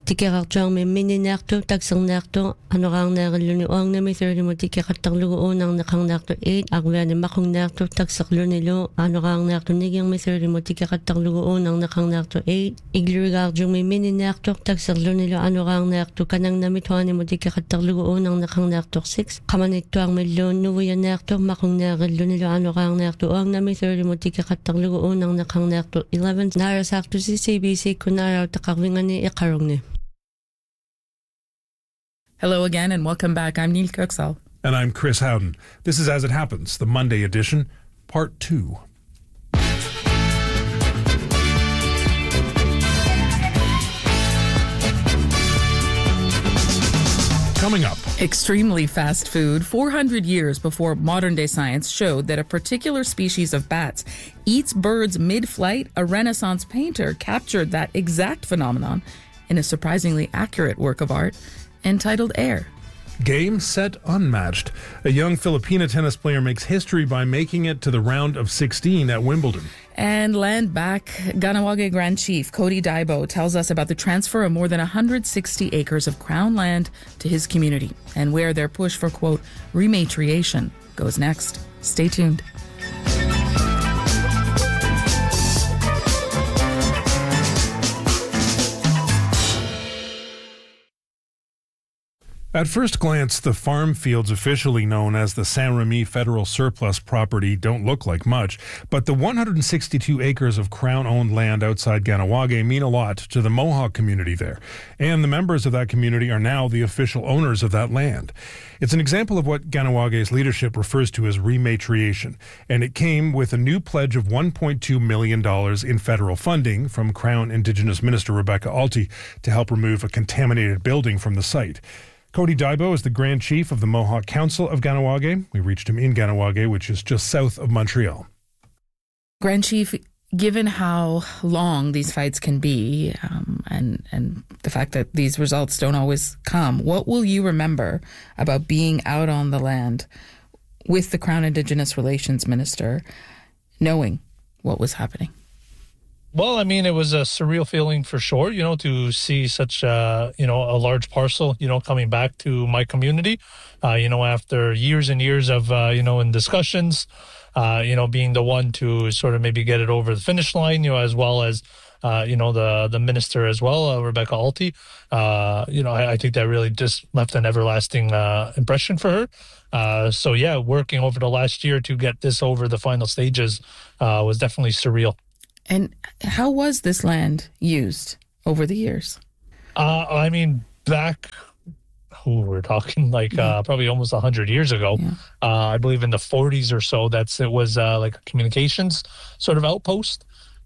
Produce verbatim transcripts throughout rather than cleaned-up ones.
Tikerartuarmi mininertu taksarnertu anorarnerilluni uarnami thirty-mo tikerartarlugu uunarneqarnertu eight arviani maqungnertu taksarlunilu anorarnertu nigirmi thirty-mo tikerartarlugu uunarneqarnertu eight iglurigaarjumi mininertu taksarlunilu anorarnertu kanangnami tuanimo tikerartarlugu uunarneqarnertu six qamanittuarmillu nuvuyanertu maqungnerillunilu anorarnertu uarnami thirty-mo tikerartarlugu uunarneqarnertu eleven narasartusi C B C kunarautaqarvingani iqarugni. Hello again and welcome back. I'm Neil Kirksall. And I'm Chris Howden. This is As It Happens, the Monday edition, part two. Coming up. Extremely fast food. four hundred years before modern-day science showed that a particular species of bats eats birds mid-flight, a Renaissance painter captured that exact phenomenon in a surprisingly accurate work of art entitled Air. Game, set, unmatched. A young Filipina tennis player makes history by making it to the round of sixteen at Wimbledon. And land back, Kahnawake Grand Chief Cody Daibo tells us about the transfer of more than one hundred sixty acres of Crown land to his community and where their push for, quote, rematriation goes next. Stay tuned. At first glance, the farm fields officially known as the Saint-Remy Federal Surplus Property don't look like much, but the one hundred sixty-two acres of Crown-owned land outside Kahnawake mean a lot to the Mohawk community there, and the members of that community are now the official owners of that land. It's an example of what Kahnawake's leadership refers to as rematriation, and it came with a new pledge of one point two million dollars in federal funding from Crown Indigenous Minister Rebecca Alty to help remove a contaminated building from the site. Cody Daibo is the Grand Chief of the Mohawk Council of Kahnawake. We reached him in Kahnawake, which is just south of Montreal. Grand Chief, given how long these fights can be um, and, and the fact that these results don't always come, what will you remember about being out on the land with the Crown Indigenous Relations Minister, knowing what was happening? Well, I mean, it was a surreal feeling for sure, you know, to see such, uh, you know, a large parcel, you know, coming back to my community, uh, you know, after years and years of, uh, you know, in discussions, uh, you know, being the one to sort of maybe get it over the finish line, you know, as well as, uh, you know, the the minister as well, uh, Rebecca Alty. Uh, you know, I, I think that really just left an everlasting uh, impression for her. Uh, so, yeah, working over the last year to get this over the final stages uh, was definitely surreal. And how was this land used over the years? Uh, I mean, back, who we're talking like yeah. uh, probably almost one hundred years ago, yeah. uh, I believe in the forties or so, that's it was uh, like a communications sort of outpost.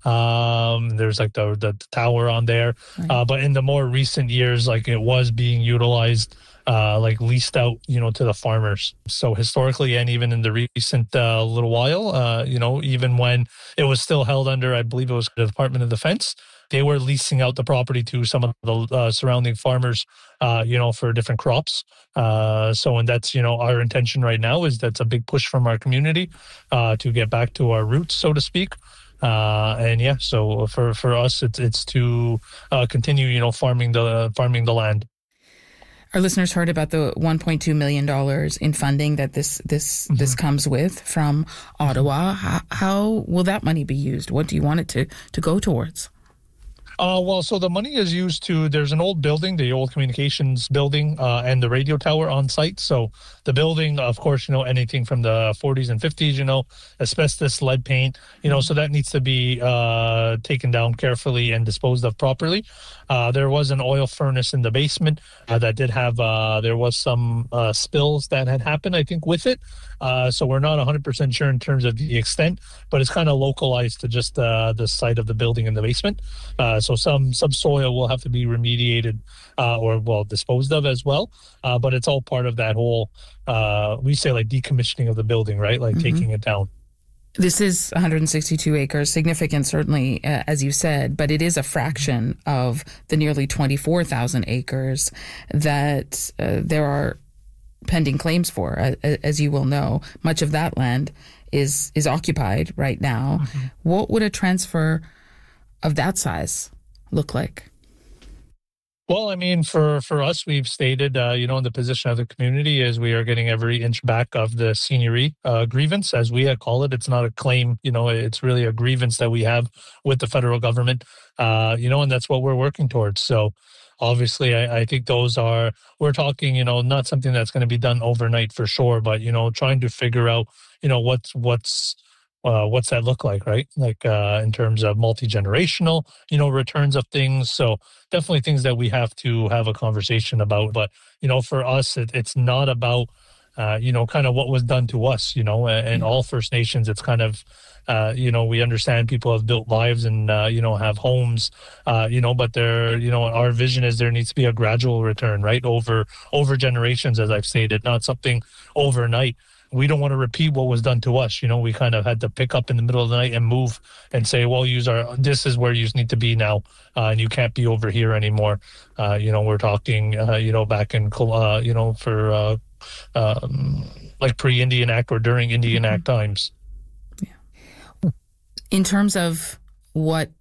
Um, there's like the, the, the tower on there. Right. Uh, but in the more recent years, like it was being utilized Uh, like leased out, you know, to the farmers. So historically, and even in the recent uh, little while, uh, you know, even when it was still held under, I believe it was the Department of Defense, they were leasing out the property to some of the uh, surrounding farmers, uh, you know, for different crops. Uh, so, and that's, you know, our intention right now is that's a big push from our community uh, to get back to our roots, so to speak. Uh, and yeah, so for, for us, it's it's to uh, continue, you know, farming the farming the land. Our listeners heard about the one point two million dollars in funding that this this mm-hmm. this comes with from Ottawa. How, how will that money be used? What do you want it to, to go towards? Uh, well, so the money is used to, there's an old building, the old communications building, uh, and the radio tower on site. So the building, of course, you know, anything from the forties and fifties, you know, asbestos, lead paint, you know, so that needs to be uh, taken down carefully and disposed of properly. Uh, there was an oil furnace in the basement uh, that did have, uh, there was some uh, spills that had happened, I think, with it. Uh, so we're not one hundred percent sure in terms of the extent, but it's kind of localized to just uh, the site of the building in the basement. Uh, so some subsoil will have to be remediated uh, or, well, disposed of as well. Uh, but it's all part of that whole, uh, we say like decommissioning of the building, right? Like mm-hmm. taking it down. This is one hundred sixty-two acres, significant certainly, uh, as you said, but it is a fraction of the nearly twenty-four thousand acres that uh, there are pending claims for. Uh, as you will know, much of that land is is occupied right now. Mm-hmm. What would a transfer of that size look like? Well, I mean, for, for us, we've stated, uh, you know, the position of the community is we are getting every inch back of the seigneurie uh, grievance, as we call it. It's not a claim, you know, it's really a grievance that we have with the federal government, uh, you know, and that's what we're working towards. So obviously, I, I think those are, we're talking, you know, not something that's going to be done overnight for sure, but, you know, trying to figure out, you know, what's, what's, Uh, what's that look like, right? Like uh, in terms of multi-generational, you know, returns of things. So definitely things that we have to have a conversation about. But, you know, for us, it, it's not about, uh, you know, kind of what was done to us, you know, and, and all First Nations, it's kind of, uh, you know, we understand people have built lives and, uh, you know, have homes, uh, you know, but there, you know, our vision is there needs to be a gradual return, right? Over, over generations, as I've stated, not something overnight. We don't want to repeat what was done to us. You know, we kind of had to pick up in the middle of the night and move and say, well, use our, this is where you need to be now. Uh, and you can't be over here anymore. Uh, you know, we're talking, uh, you know, back in, uh, you know, for uh, um, like pre-Indian Act or during Indian Act times. Yeah. In terms of what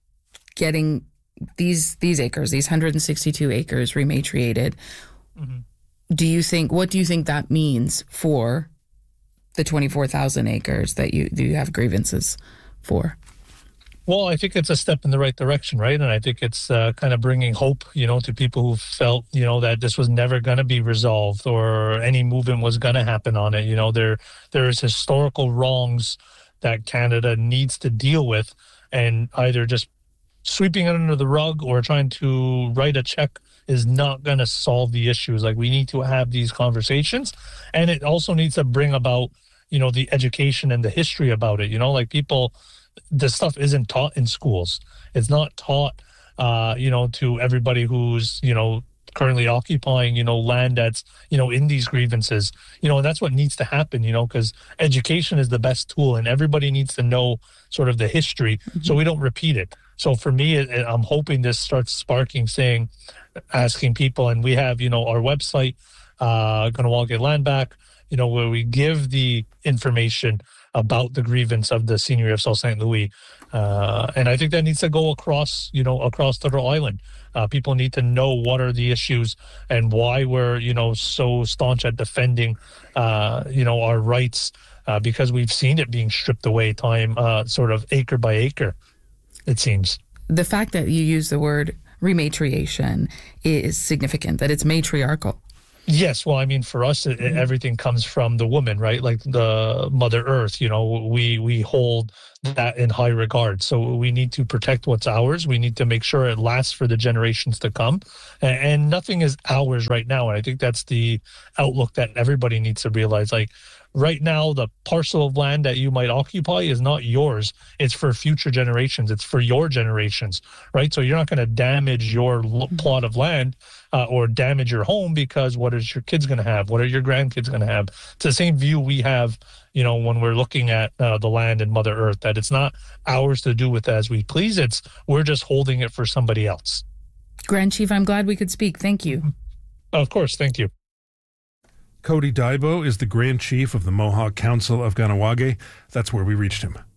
getting these, these acres, these one hundred sixty-two acres rematriated, mm-hmm. do you think, what do you think that means for the twenty-four thousand acres that you do you have grievances for? Well, I think it's a step in the right direction, right? And I think it's uh, kind of bringing hope, you know, to people who felt, you know, that this was never going to be resolved or any movement was going to happen on it. You know, there there is historical wrongs that Canada needs to deal with, and either just sweeping it under the rug or trying to write a check is not going to solve the issues. Like, we need to have these conversations, and it also needs to bring about, you know, the education and the history about it. You know, like people, this stuff isn't taught in schools. It's not taught, uh, you know, to everybody who's, you know, currently occupying, you know, land that's, you know, in these grievances, you know, and that's what needs to happen, you know, because education is the best tool, and everybody needs to know sort of the history, mm-hmm. so we don't repeat it. So for me, it, it, I'm hoping this starts sparking, saying, asking people, and we have, you know, our website, uh, Kahnawake Land Back, you know, where we give the information about the grievance of the Seigneurie of Sault Saint Louis. Uh, and I think that needs to go across, you know, across Turtle Island. Uh, people need to know what are the issues and why we're, you know, so staunch at defending, uh, you know, our rights, uh, because we've seen it being stripped away time, uh, sort of acre by acre, it seems. The fact that you use the word rematriation is significant, that it's matriarchal. Yes, well, I mean, for us, it, mm-hmm. everything comes from the woman, right? Like the Mother Earth, you know, we we hold that in high regard. So we need to protect what's ours. We need to make sure it lasts for the generations to come. And, and nothing is ours right now. And I think that's the outlook that everybody needs to realize. Like, right now, the parcel of land that you might occupy is not yours. It's for future generations. It's for your generations, right? So you're not going to damage your l- plot of land uh, or damage your home, because what is your kids going to have? What are your grandkids going to have? It's the same view we have, you know, when we're looking at uh, the land and Mother Earth, that it's not ours to do with as we please. It's we're just holding it for somebody else. Grand Chief, I'm glad we could speak. Thank you. Of course. Thank you. Cody Dybo is the Grand Chief of the Mohawk Council of Kahnawake. That's where we reached him.